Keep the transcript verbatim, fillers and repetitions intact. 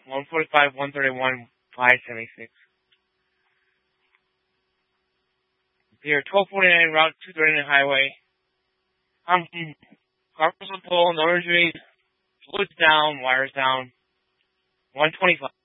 one forty-five, one thirty-one, five seventy-six. Here, twelve forty-nine, Route two thirty-nine Highway. Um, cars on pole, no injuries. Fluids down, wires down. one twenty-five.